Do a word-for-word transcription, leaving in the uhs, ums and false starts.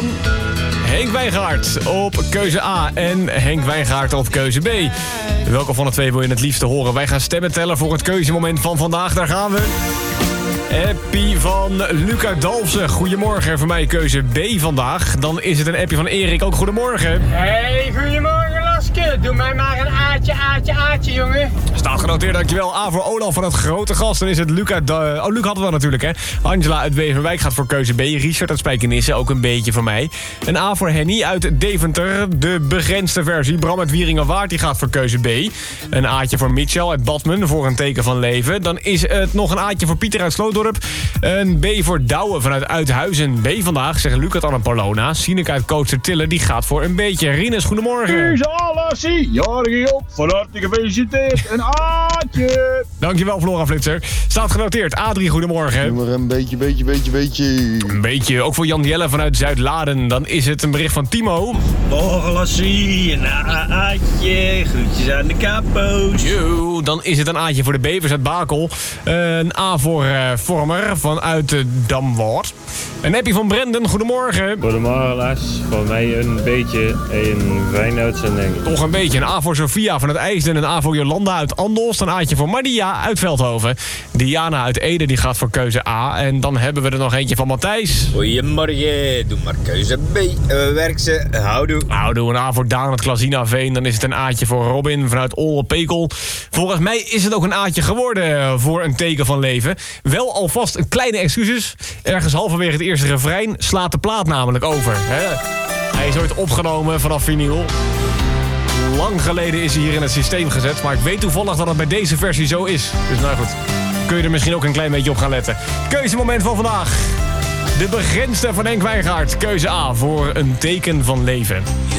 van Henk Wijngaard op keuze A en Henk Wijngaard op keuze B. Welke van de twee wil je het liefste horen? Wij gaan stemmen tellen voor het keuzemoment van vandaag. Daar gaan we. Appie van Luca Dalfsen. Goedemorgen, voor mij keuze B vandaag. Dan is het een appie van Erik. Ook goedemorgen. Hey, goedemorgen Laske. Doe mij maar een aatje, aatje, aatje, jongen. Staat genoteerd, dankjewel. A voor Olaf van het grote gast. Dan is het Luca... Da- oh, Luc had het wel natuurlijk, hè. Angela uit Beverwijk gaat voor keuze B. Richard uit Spijkenisse, ook een beetje voor mij. Een A voor Henny uit Deventer. De begrensde versie. Bram uit Wieringenwaard, die gaat voor keuze B. Een A'tje voor Mitchell uit Badmen voor een teken van leven. Dan is het nog een A'tje voor Pieter uit Slootdorp. Een B voor Douwe vanuit Uithuizen. B vandaag, zeggen Luc uit Annapolona. Sineke uit Kootsertille, die gaat voor een beetje. Rinus, goedemorgen. Keuze A, Lassie. Jarig op. Van harte gefeliciteerd. Een A'tje. Dankjewel, Flora Flitser. Staat genoteerd. Adrie, goedemorgen. Doe maar een beetje, beetje, beetje, beetje. Een beetje, ook voor Jan Jelle vanuit Zuid-Laden. Dan is het een bericht van Timo. Morgen Lassie, een A'tje, groetjes aan de kapo's. Yo, dan is het een A'tje voor de Bevers uit Bakel. Een A voor uh, Vormer vanuit de Damwoord. Een appie van Brendan, goedemorgen. Goedemorgen Lars, voor mij een beetje een fijne uitzending. Toch een beetje, een A voor Sofia vanuit IJsden. Een A voor Jolanda uit Andelst. Een A'tje voor Maria uit Veldhoven. Diana uit Ede, die gaat voor keuze A. En dan hebben we er nog eentje van Matthijs. Goedemorgen, doe maar keuze B. Uh, werk ze, houdoe. Houdoe, een A voor Daan uit Klazinaveen. Dan is het een A'tje voor Robin vanuit Olpe-Pekel. Volgens mij is het ook een A'tje geworden voor een teken van leven. Wel alvast een kleine excuses. Ergens halverwege het eerste refrein slaat de plaat namelijk over. Hè? Hij is ooit opgenomen vanaf vinyl. Lang geleden is hij hier in het systeem gezet. Maar ik weet toevallig dat het bij deze versie zo is. Dus nou goed, kun je er misschien ook een klein beetje op gaan letten. Keuzemoment van vandaag. De begrensde van Henk Wijngaard. Keuze A voor een teken van leven.